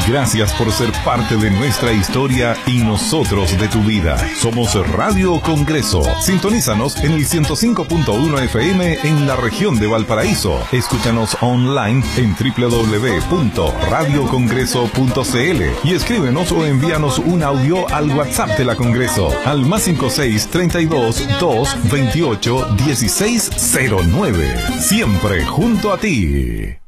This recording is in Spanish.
Gracias por ser parte de nuestra historia y nosotros de tu vida. Somos Radio Congreso. Sintonízanos en el 105.1 FM en la región de Valparaíso. Escúchanos online en www.radiocongreso.cl y escríbenos o envíanos un audio al WhatsApp de la Congreso al +56 32 2 28 16 09. Siempre junto a ti.